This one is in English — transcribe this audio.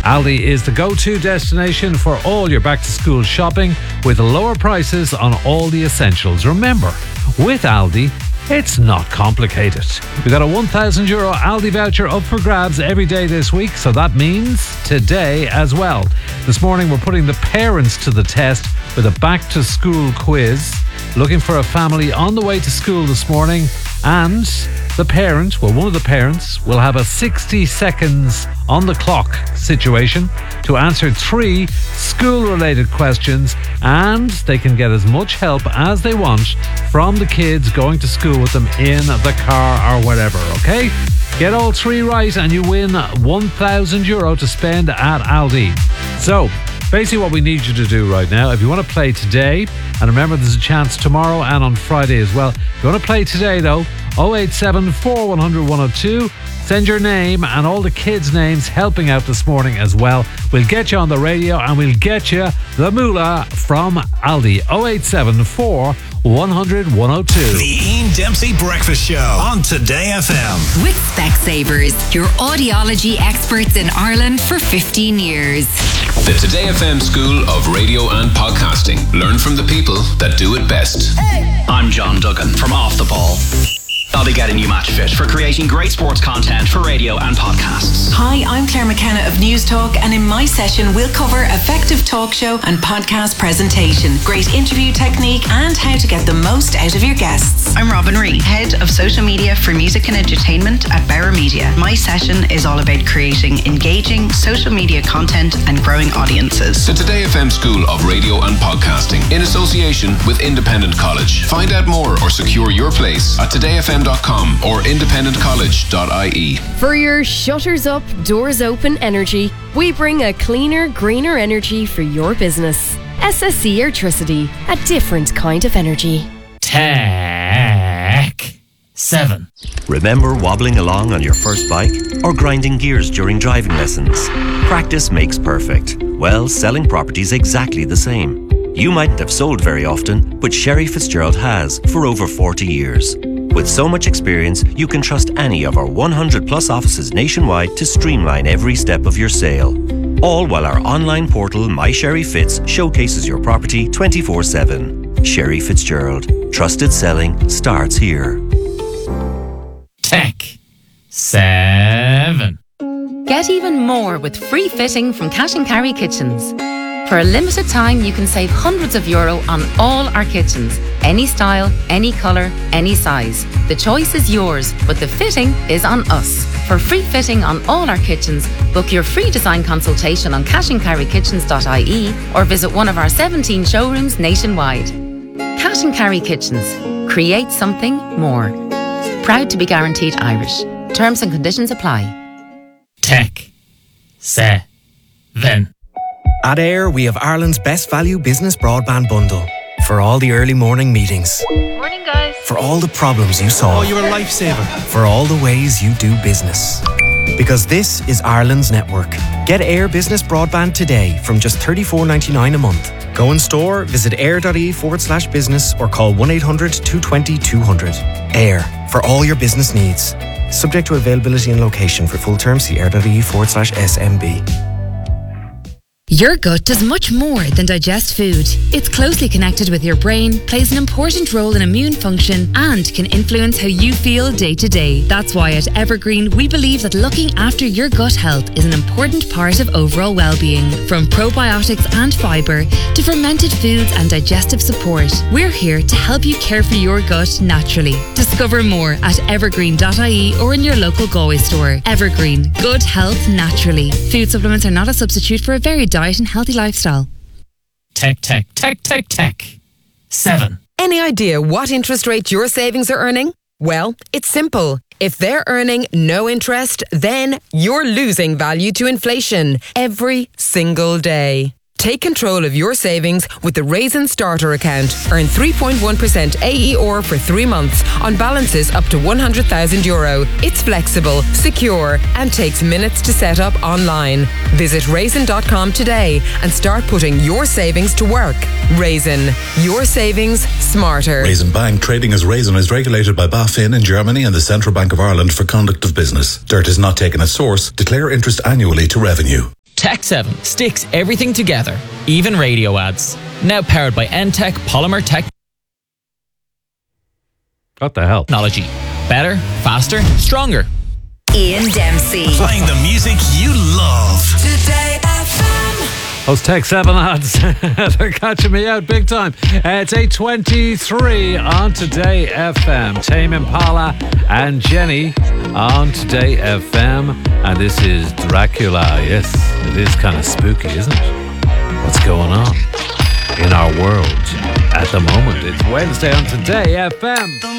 Aldi is the go-to destination for all your back-to-school shopping with lower prices on all the essentials. Remember, with Aldi, it's not complicated. We got a €1,000 Aldi voucher up for grabs every day this week, so that means today as well. This morning we're putting the parents to the test with a back-to-school quiz. Looking for a family on the way to school this morning, and the parent, well, one of the parents will have a 60 seconds on the clock situation to answer 3 school-related questions, and they can get as much help as they want from the kids going to school with them in the car or whatever, okay? Get all 3 right and you win €1,000 to spend at Aldi. So, basically what we need you to do right now, if you want to play today, and remember there's a chance tomorrow and on Friday as well. If you want to play today though, 087 400 102. Send your name and all the kids' names helping out this morning as well. We'll get you on the radio and we'll get you the moolah from Aldi. 087 400 102. The Ian Dempsey Breakfast Show on Today FM. With Specsavers, your audiology experts in Ireland for 15 years. The Today FM School of Radio and Podcasting. Learn from the people that do it best. Hey. I'm John Duggan from Off the Ball. I'll be getting you match fit for creating great sports content for radio and podcasts. Hi, I'm Claire McKenna of News Talk, and in my session we'll cover effective talk show and podcast presentation, great interview technique, and how to get the most out of your guests. I'm Robin Ree, Head of Social Media for Music and Entertainment at Bauer Media. My session is all about creating engaging social media content and growing audiences. The Today FM School of Radio and Podcasting in association with Independent College. Find out more or secure your place at todayfm.com or independentcollege.ie. For your shutters up, doors open energy, we bring a cleaner, greener energy for your business. SSE Airtricity, a different kind of energy. Tech 7. Remember wobbling along on your first bike or grinding gears during driving lessons? Practice makes perfect. Well, selling property's exactly the same. You mightn't have sold very often, but Sherry Fitzgerald has for over 40 years. With so much experience, you can trust any of our 100 plus offices nationwide to streamline every step of your sale. All while our online portal, My Sherry Fitz, showcases your property 24/7. Sherry Fitzgerald. Trusted selling starts here. Tech 7. Get even more with free fitting from Cash & Carry Kitchens. For a limited time, you can save hundreds of euro on all our kitchens. Any style, any colour, any size. The choice is yours, but the fitting is on us. For free fitting on all our kitchens, book your free design consultation on cashandcarrykitchens.ie or visit one of our 17 showrooms nationwide. Cash & Carry Kitchens. Create something more. Proud to be guaranteed Irish. Terms and conditions apply. Tech 7. At Air, we have Ireland's best value business broadband bundle. For all the early morning meetings. Morning, guys. For all the problems you solve. Oh, you're a lifesaver. For all the ways you do business. Because this is Ireland's network. Get Air Business Broadband today from just $34.99 a month. Go in store, visit air.ie/business or call 1-800-220-200. Air, for all your business needs. Subject to availability and location. For full terms, see air.ie/SMB. Your gut does much more than digest food. It's closely connected with your brain, plays an important role in immune function, and can influence how you feel day to day. That's why at Evergreen, we believe that looking after your gut health is an important part of overall well-being. From probiotics and fibre to fermented foods and digestive support, we're here to help you care for your gut naturally. Discover more at evergreen.ie or in your local Galway store. Evergreen, good health naturally. Food supplements are not a substitute for a varied diet and healthy lifestyle. Tech 7. Any idea what interest rate your savings are earning? Well, it's simple. If they're earning no interest, then you're losing value to inflation every single day. Take control of your savings with the Raisin Starter account. Earn 3.1% AER for 3 months on balances up to €100,000. It's flexible, secure, and takes minutes to set up online. Visit raisin.com today and start putting your savings to work. Raisin, your savings smarter. Raisin Bank, trading as Raisin, is regulated by BaFin in Germany and the Central Bank of Ireland for conduct of business. Dirt is not taken at source. Declare interest annually to revenue. Tech 7 sticks everything together, even radio ads. Now powered by N-Tech Polymer What the hell? Technology. Better, faster, stronger. Ian Dempsey. Playing the music you love. Today FM. Those Tech 7 ads, they're catching me out big time. It's 8:23 on Today FM. Tame Impala and Jenny on Today FM. And this is Dracula. Yes, it is kind of spooky, isn't it? What's going on in our world at the moment? It's Wednesday on Today FM.